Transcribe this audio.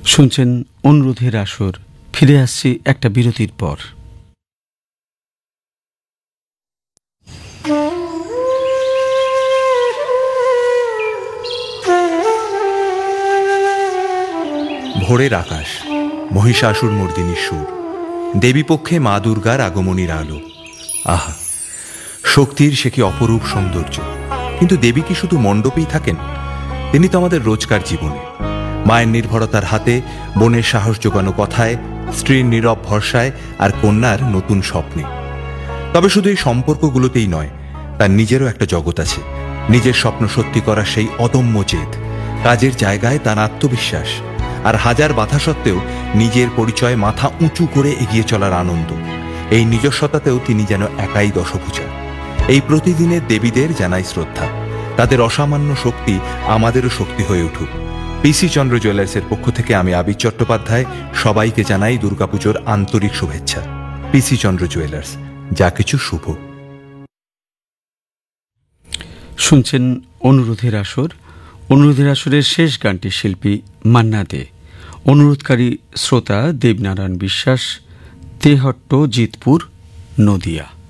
শুনছেন অনুরোধের আসর। ফিরে আসছি একটা বিরতির পর। ভোরের আকাশ, মহিষাসুর মর্দিনীর সুর, দেবীপক্ষে মা দুর্গার আগমনীর আলো। আহা, শক্তির সে কি অপরূপ সৌন্দর্য! কিন্তু দেবী কি শুধু মণ্ডপেই থাকেন? তিনি তো আমাদের রোজকার জীবনে। মায়ের নির্ভরতার হাতে, বোনের সাহস জোগানো কথায়, স্ত্রীর নীরব ভরসায়, আর কন্যার নতুন স্বপ্নে। তবে শুধু এই সম্পর্কগুলোতেই নয়, তার নিজেরও একটা জগৎ আছে। নিজের স্বপ্ন সত্যি করার সেই অদম্য জেদ, কাজের জায়গায় তার আত্মবিশ্বাস, আর হাজার বাধা সত্ত্বেও নিজের পরিচয়ে মাথা উঁচু করে এগিয়ে চলার আনন্দ। এই নিজস্বতাতেও তিনি যেন একাই দশভুজা। এই প্রতিদিনের দেবীদের জানাই শ্রদ্ধা। তাদের অসামান্য শক্তি আমাদেরও শক্তি হয়ে উঠুক। পিসি চন্দ্র জুয়েলার্সের পক্ষ থেকে আমি আবির চট্টোপাধ্যায় সবাইকে জানাই দুর্গাপুজোর আন্তরিক শুভেচ্ছা। পিসি চন্দ্র জুয়েলার্স, যা কিছু শুভ। শুনছেন অনুরোধের আসর। অনুরোধের আসরের শেষ গানটি শিল্পী মান্না দে। অনুরোধকারী শ্রোতা দেবনারায়ণ বিশ্বাস, তেহট্ট, জিতপুর, নদিয়া।